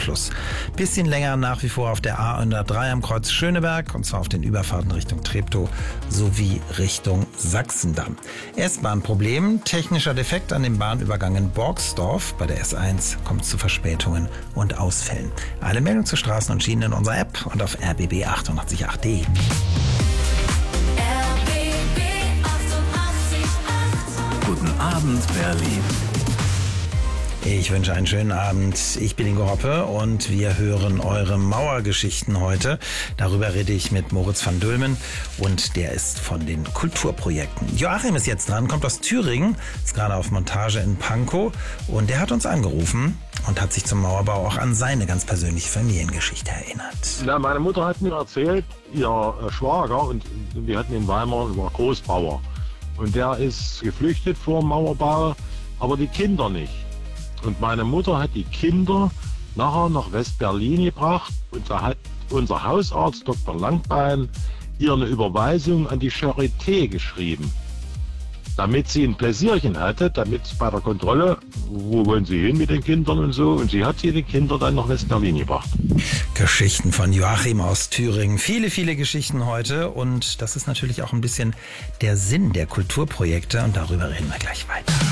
Anschluss. Bisschen länger nach wie vor auf der A103 am Kreuz Schöneberg, und zwar auf den Überfahrten Richtung Treptow sowie Richtung Sachsendamm. S-Bahn-Problem, technischer Defekt an den Bahnübergang in Borgsdorf. Bei der S1 kommt es zu Verspätungen und Ausfällen. Alle Meldungen zu Straßen und Schienen in unserer App und auf rbb888.de. Guten Abend, Berlin. Ich wünsche einen schönen Abend. Ich bin Ingo Hoppe und wir hören eure Mauergeschichten heute. Darüber rede ich mit Moritz van Dülmen und der ist von den Kulturprojekten. Joachim ist jetzt dran, kommt aus Thüringen, ist gerade auf Montage in Pankow und der hat uns angerufen und hat sich zum Mauerbau auch an seine ganz persönliche Familiengeschichte erinnert. Ja, meine Mutter hat mir erzählt, ihr Schwager, und wir hatten in Weimar, war Großbauer. Und der ist geflüchtet vor dem Mauerbau, aber die Kinder nicht. Und meine Mutter hat die Kinder nachher nach West-Berlin gebracht und da hat unser Hausarzt Dr. Langbein ihr eine Überweisung an die Charité geschrieben, damit sie ein Pläsierchen hatte, damit bei der Kontrolle, wo wollen Sie hin mit den Kindern und so, und sie hat die Kinder dann nach West-Berlin gebracht. Geschichten von Joachim aus Thüringen. Viele, viele Geschichten heute und das ist natürlich auch ein bisschen der Sinn der Kulturprojekte und darüber reden wir gleich weiter.